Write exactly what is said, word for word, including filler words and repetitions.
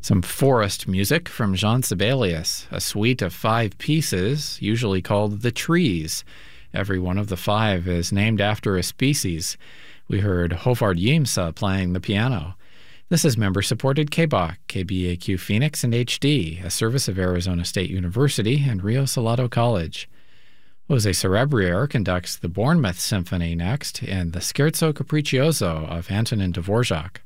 Some forest music from Jean Sibelius, a suite of five pieces, usually called The Trees. Every one of the five is named after a species. We heard Hovard Yimsa playing the piano. This is member-supported K B A Q, K B A Q Phoenix and H D, a service of Arizona State University and Rio Salado College. Jose Cerebrier conducts the Bournemouth Symphony next and the Scherzo Capriccioso of Antonin Dvorak.